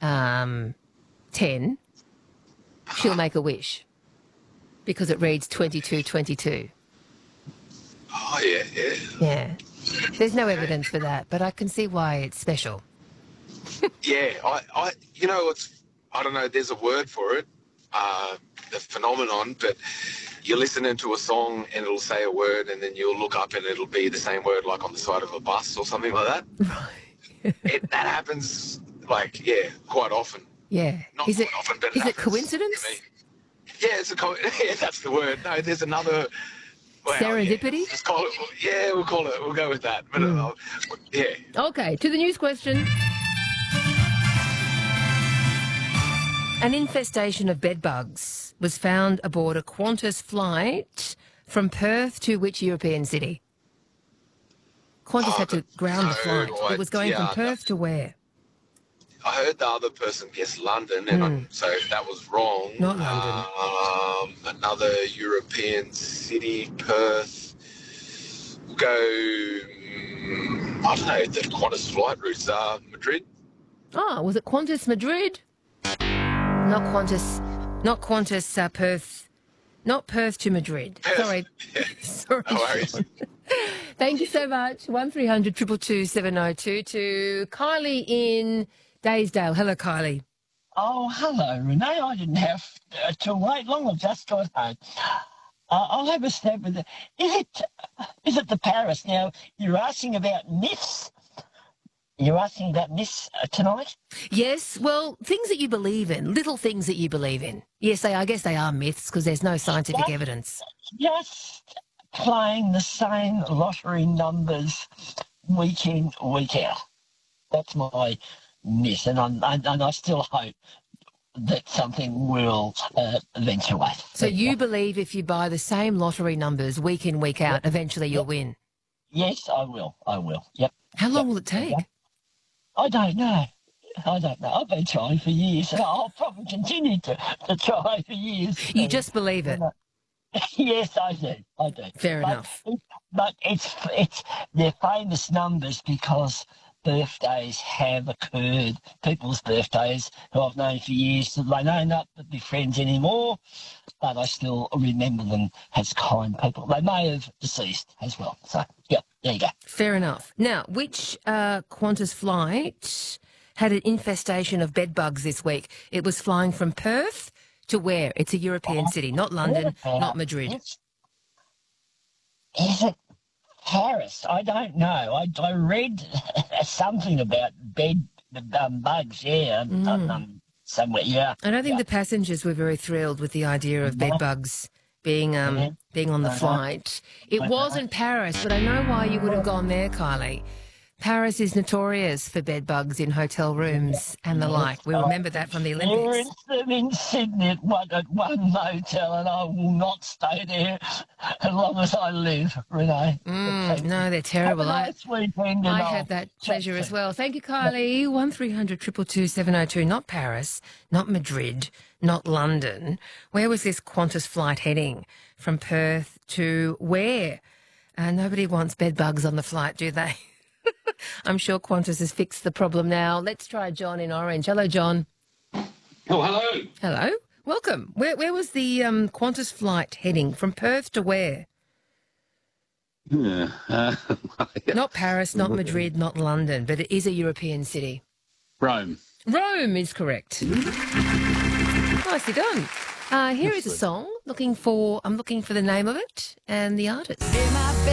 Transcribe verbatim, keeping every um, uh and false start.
um, ten, she'll make a wish because it reads twenty-two twenty-two. Oh, yeah, yeah. Yeah. There's no evidence for that, but I can see why it's special. Yeah, I, I, you know, it's, I don't know, there's a word for it, uh, the phenomenon, but you're listening to a song and it'll say a word and then you'll look up and it'll be the same word like on the side of a bus or something like that. Right. it, that happens, like, yeah, quite often. Yeah. Not is quite it, often, but it is it happens coincidence? to me. Yeah, it's a co- yeah, that's the word. No, there's another... Well, Serendipity? Yeah, let's call it, yeah, we'll call it, we'll go with that. But, Mm. uh, yeah. Okay, to the news question. An infestation of bedbugs was found aboard a Qantas flight from Perth to which European city? Qantas Oh, had to ground the flight. right, It was going yeah, from Perth to where? I heard the other person guessed London, and Mm. I, so that was wrong. Not London. Um, another European city, Perth. We'll go, mm, I don't know, the Qantas flight routes are Madrid. Oh, was it Qantas Madrid? Not Qantas, not Qantas uh, Perth, not Perth to Madrid. Perth. Sorry. Yeah. Sorry. No worries. Sean. Thank you so much. one three hundred two two two seven oh two two. Kylie in Daysdale. Hello, Kylie. Oh, hello, Renee. I didn't have uh, to wait long. I've just got home. Uh, I'll have a stab with it. Is it, is it the Paris? Now, you're asking about myths. You're asking about myths uh, tonight? Yes, well, things that you believe in, little things that you believe in. Yes, they, I guess they are myths because there's no scientific Just- evidence. Just playing the same lottery numbers week in, week out. That's my myth, and, I'm, and, and I still hope that something will uh, eventuate. So you believe if you buy the same lottery numbers week in, week out, eventually you'll win? Yes, I will. I will. Yep. How long Yep. will it take? Yep. I don't know. I don't know. I've been trying for years. I'll probably continue to, to try for years. You So, just believe it? yes, I do. I do. Fair but, enough. But it's it's they're famous numbers because birthdays have occurred. People's birthdays who I've known for years, they may not be friends anymore, but I still remember them as kind people. They may have deceased as well. So, yeah, there you go. Fair enough. Now, which uh, Qantas flight had an infestation of bed bugs this week? It was flying from Perth to where? It's a European city, not London, not Madrid. Is, is it Paris? I don't know. I, I read something about bed um, bugs, yeah, Mm. um, um, somewhere, yeah. I don't think yeah. the passengers were very thrilled with the idea of bed bugs being um, Mhm. being on the Uh-huh. flight. It Uh-huh. wasn't Paris, but I know why you would have gone there, Kylie. Paris is notorious for bed bugs in hotel rooms and the like. We remember that from the Olympics. There is them in Sydney at one, at one motel, and I will not stay there as long as I live, Renee. Mm, no, they're terrible. Have a I, nice weekend. and I I'll had that chat pleasure as soon. well. Thank you, Kylie. one three hundred two two two seven oh two. Not Paris, not Madrid, not London. Where was this Qantas flight heading? From Perth to where? Uh, nobody wants bed bugs on the flight, do they? I'm sure Qantas has fixed the problem now. Let's try John in Orange. Hello, John. Oh, hello. Hello. Welcome. Where where was the um, Qantas flight heading? From Perth to where? Yeah, uh, Not Paris, not Madrid, not London, but it is a European city. Rome. Rome is correct. Nicely done. Uh, here is a song. Looking for, I'm looking for the name of it and the artist.